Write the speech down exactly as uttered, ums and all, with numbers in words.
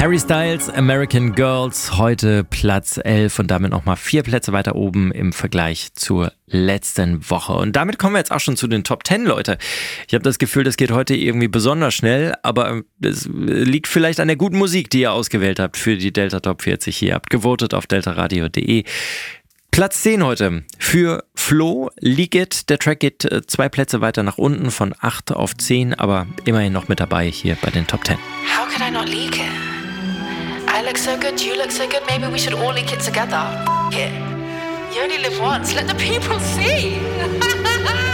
Harry Styles, American Girls, heute Platz elf und damit nochmal vier Plätze weiter oben im Vergleich zur letzten Woche. Und damit kommen wir jetzt auch schon zu den Top zehn, Leute. Ich habe das Gefühl, das geht heute irgendwie besonders schnell, aber es liegt vielleicht an der guten Musik, die ihr ausgewählt habt für die Delta Top vierzig hier. Ihr habt gewotet auf delta radio punkt de. Platz zehn heute für Flo, Leak It. Der Track geht äh, zwei Plätze weiter nach unten, von acht auf zehn, aber immerhin noch mit dabei hier bei den Top zehn. How could I not leak it? I look so good, you look so good, maybe we should all leak it together. F- it. You only live once, let the people see.